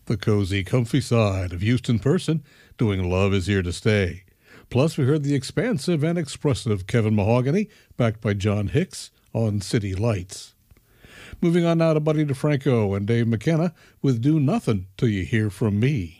The cozy, comfy side of Houston Person doing Love Is Here to Stay. Plus, we heard the expansive and expressive Kevin Mahogany, backed by John Hicks, on City Lights. Moving on now to Buddy DeFranco and Dave McKenna with Do Nothing Till You Hear From Me.